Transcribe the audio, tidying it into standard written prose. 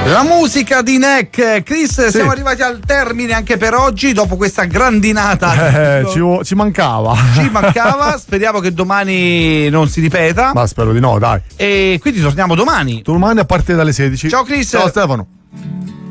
La musica di Neck. Chris, siamo arrivati al termine anche per oggi dopo questa grandinata. Ci mancava. Ci mancava, speriamo che domani non si ripeta. Ma spero di no, dai. E quindi torniamo domani. Domani a partire dalle 16. Ciao Chris. Ciao Stefano.